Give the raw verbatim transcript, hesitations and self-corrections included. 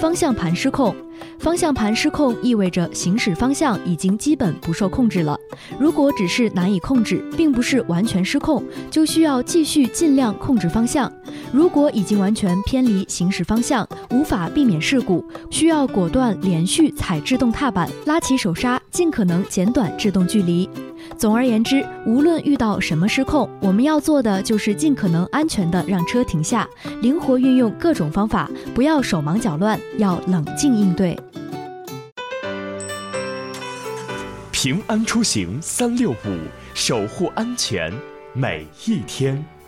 方向盘失控。方向盘失控意味着行驶方向已经基本不受控制了。如果只是难以控制，并不是完全失控，就需要继续尽量控制方向。如果已经完全偏离行驶方向，无法避免事故，需要果断连续踩制动踏板，拉起手刹，尽可能减短制动距离。总而言之，无论遇到什么失控，我们要做的就是尽可能安全地让车停下，灵活运用各种方法，不要手忙脚乱，要冷静应对。 平安出行三六五，守护安全每一天。